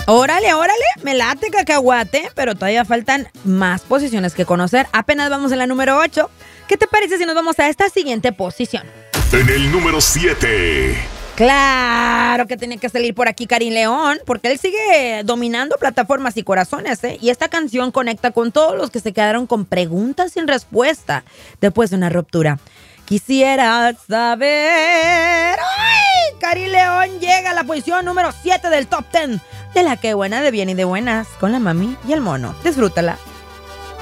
Órale, órale, me late cacahuate, pero todavía faltan más posiciones que conocer. Apenas vamos en la número 8. ¿Qué te parece si nos vamos a esta siguiente posición? En el número 7. Claro que tenía que salir por aquí Karim León, porque él sigue dominando plataformas y corazones, ¿eh? Y esta canción conecta con todos los que se quedaron con preguntas sin respuesta después de una ruptura. Quisiera saber... ¡Ay! Karim León llega a la posición número 7 del Top 10 de la que buena de bien y de buenas con la mami y el mono. Disfrútala.